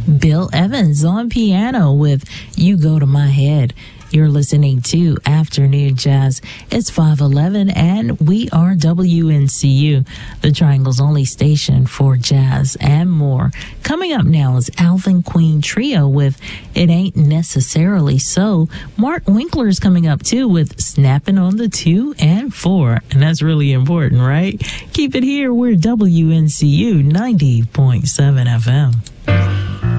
Bill Evans on piano with You Go to My Head. You're listening to Afternoon Jazz. It's 5:11 and we are WNCU, the Triangle's only station for jazz and more. Coming up now is Alvin Queen Trio with It Ain't Necessarily So. Mark Winkler is coming up too with Snapping on the 2 and 4. And that's really important, right? Keep it here. We're WNCU 90.7 FM.